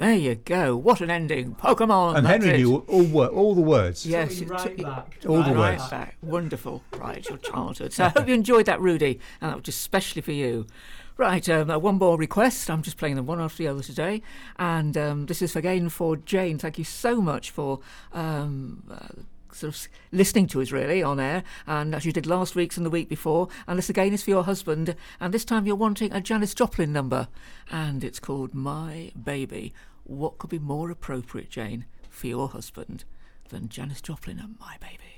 There you go. What an ending. Pokemon. And Henry knew all the words. Yes, right back. All the right words. back. Wonderful. Right, your childhood. So I hope you enjoyed that, Rudy, and that was especially for you. Right, one more request. I'm just playing them one after the other today. And this is again for Jane. Thank you so much for sort of listening to us really on air, and as you did last week's and the week before. And this again is for your husband, and this time you're wanting a Janis Joplin number, and it's called My Baby. What could be more appropriate, Jane, for your husband than Janis Joplin and My Baby?